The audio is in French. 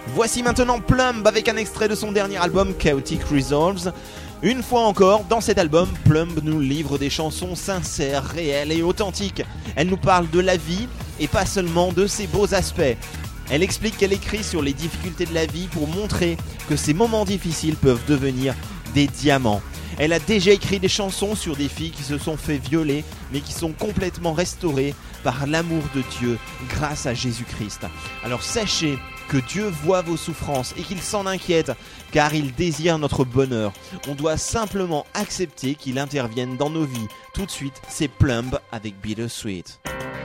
Voici maintenant Plumb avec un extrait de son dernier album Chaotic Resolves. Une fois encore, dans cet album, Plumb nous livre des chansons sincères, réelles et authentiques. Elle nous parle de la vie et pas seulement de ses beaux aspects. Elle explique qu'elle écrit sur les difficultés de la vie pour montrer que ces moments difficiles peuvent devenir des diamants. Elle a déjà écrit des chansons sur des filles qui se sont fait violer, mais qui sont complètement restaurées par l'amour de Dieu grâce à Jésus-Christ. Alors sachez que Dieu voit vos souffrances et qu'il s'en inquiète, car il désire notre bonheur. On doit simplement accepter qu'il intervienne dans nos vies. Tout de suite, c'est Plumb avec Bittersweet.